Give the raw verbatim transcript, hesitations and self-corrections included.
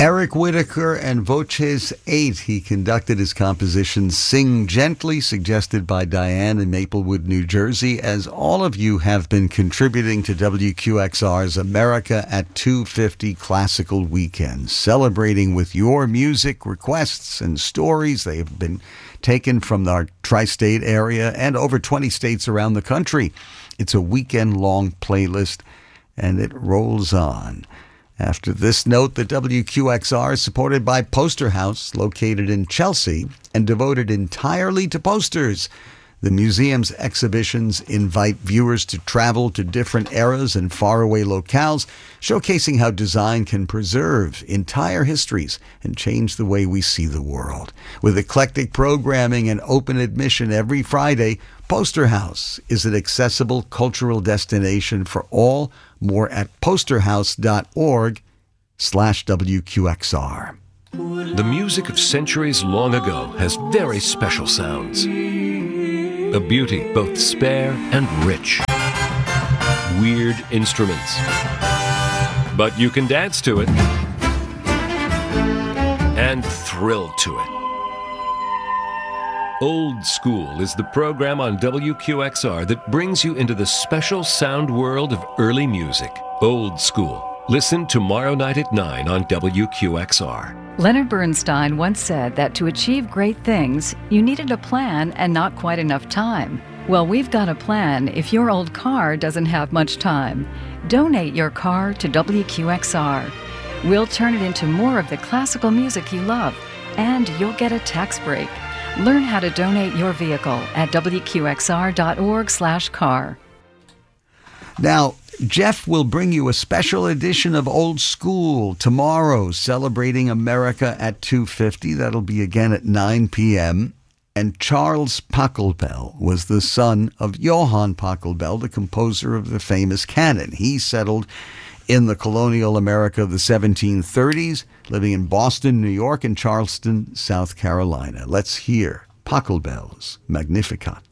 Eric Whitacre and Voces eight. He conducted his composition Sing Gently, suggested by Diane in Maplewood, New Jersey, as all of you have been contributing to W Q X R's America at two fifty Classical Weekend, celebrating with your music requests and stories. They have been taken from our tri-state area and over twenty states around the country. It's a weekend-long playlist, and it rolls on. After this note, the W Q X R is supported by Poster House, located in Chelsea and devoted entirely to posters. The museum's exhibitions invite viewers to travel to different eras and faraway locales, showcasing how design can preserve entire histories and change the way we see the world. With eclectic programming and open admission every Friday, Poster House is an accessible cultural destination for all. More at posterhouse.org slash WQXR. The music of centuries long ago has very special sounds. A beauty both spare and rich. Weird instruments. But you can dance to it and thrill to it. Old School is the program on W Q X R that brings you into the special sound world of early music. Old School. Listen tomorrow night at nine on W Q X R. Leonard Bernstein once said that to achieve great things, you needed a plan and not quite enough time. Well, we've got a plan if your old car doesn't have much time. Donate your car to W Q X R. We'll turn it into more of the classical music you love, and you'll get a tax break. Learn how to donate your vehicle at W Q X R dot org slash car. Now, Jeff will bring you a special edition of Old School tomorrow, celebrating America at two fifty. That'll be again at nine p.m. And Charles Pachelbel was the son of Johann Pachelbel, the composer of the famous canon. He settled in the colonial America of the seventeen thirties, living in Boston, New York, and Charleston, South Carolina. Let's hear Pachelbel's Magnificat.